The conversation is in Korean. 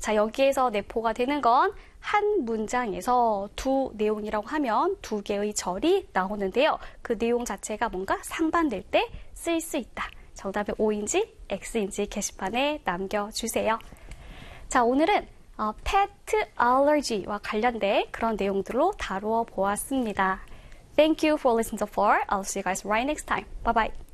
자, 여기에서 내포가 되는 건 한 문장에서 두 내용이라고 하면 두 개의 절이 나오는데요. 그 내용 자체가 뭔가 상반될 때 쓸 수 있다. 정답이 O인지 X인지 게시판에 남겨주세요. 자, 오늘은 pet allergy와 관련된 그런 내용들로 다루어 보았습니다. Thank you for listening so far. I'll see you guys right next time. Bye bye.